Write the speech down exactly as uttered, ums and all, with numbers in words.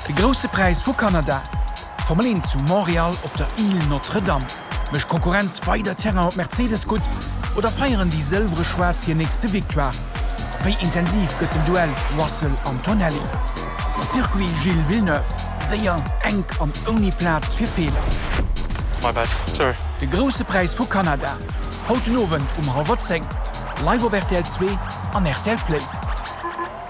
De grosse Preis vu Kanada. Formel eins zu Montreal op der Ile Notre-Dame. Mech Konkurrenz feider Terrain op Mercedes gut oder feieren die silvere Schwarz hier nächste Victoire. Wéi intensiv gëtt dem Duell Russell Antonelli. Der Circuit Gilles Villeneuve, séier eng an oni Platz fir Fehler. My bad, sorry. De grosse Preis vu Kanada. Haut den Owen um halb zehn. Live op R T L zwei an R T L Play.